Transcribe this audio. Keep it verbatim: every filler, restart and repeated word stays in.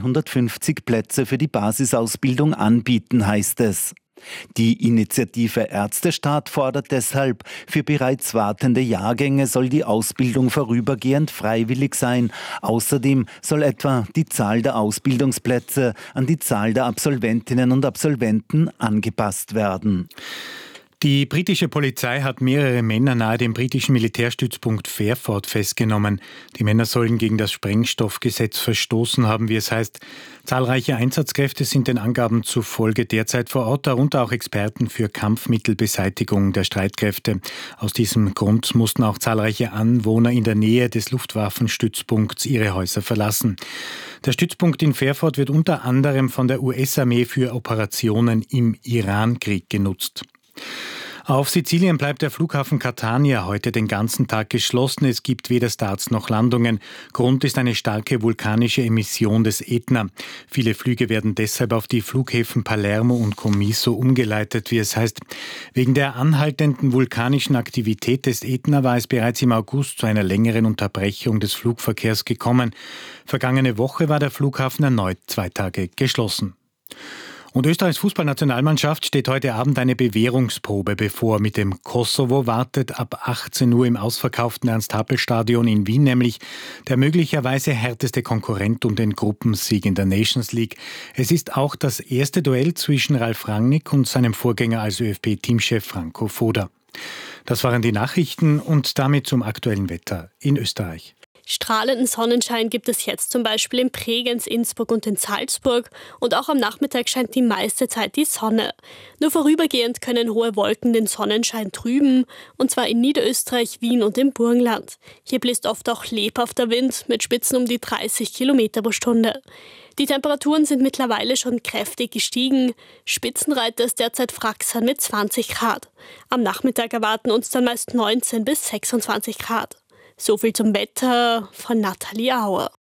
zweihundertfünfzig Plätze für die Basisausbildung anbieten, heißt es. Die Initiative Ärztestaat fordert deshalb, für bereits wartende Jahrgänge soll die Ausbildung vorübergehend freiwillig sein. Außerdem soll etwa die Zahl der Ausbildungsplätze an die Zahl der Absolventinnen und Absolventen angepasst werden. Die britische Polizei hat mehrere Männer nahe dem britischen Militärstützpunkt Fairford festgenommen. Die Männer sollen gegen das Sprengstoffgesetz verstoßen haben, wie es heißt. Zahlreiche Einsatzkräfte sind den Angaben zufolge derzeit vor Ort, darunter auch Experten für Kampfmittelbeseitigung der Streitkräfte. Aus diesem Grund mussten auch zahlreiche Anwohner in der Nähe des Luftwaffenstützpunkts ihre Häuser verlassen. Der Stützpunkt in Fairford wird unter anderem von der U S-Armee für Operationen im Irankrieg genutzt. Auf Sizilien bleibt der Flughafen Catania heute den ganzen Tag geschlossen. Es gibt weder Starts noch Landungen. Grund ist eine starke vulkanische Emission des Ätna. Viele Flüge werden deshalb auf die Flughäfen Palermo und Comiso umgeleitet, wie es heißt. Wegen der anhaltenden vulkanischen Aktivität des Ätna war es bereits im August zu einer längeren Unterbrechung des Flugverkehrs gekommen. Vergangene Woche war der Flughafen erneut zwei Tage geschlossen. Und Österreichs Fußballnationalmannschaft steht heute Abend eine Bewährungsprobe bevor. Mit dem Kosovo wartet ab achtzehn Uhr im ausverkauften Ernst-Happel-Stadion in Wien nämlich der möglicherweise härteste Konkurrent um den Gruppensieg in der Nations League. Es ist auch das erste Duell zwischen Ralf Rangnick und seinem Vorgänger als ÖFB-Teamchef Franco Foda. Das waren die Nachrichten und damit zum aktuellen Wetter in Österreich. Strahlenden Sonnenschein gibt es jetzt zum Beispiel in Bregenz, Innsbruck und in Salzburg und auch am Nachmittag scheint die meiste Zeit die Sonne. Nur vorübergehend können hohe Wolken den Sonnenschein trüben, und zwar in Niederösterreich, Wien und im Burgenland. Hier bläst oft auch lebhafter Wind mit Spitzen um die dreißig Kilometer pro Stunde. Die Temperaturen sind mittlerweile schon kräftig gestiegen. Spitzenreiter ist derzeit Fraxern mit zwanzig Grad. Am Nachmittag erwarten uns dann meist neunzehn bis sechsundzwanzig Grad. So viel zum Wetter von Nathalie Auer.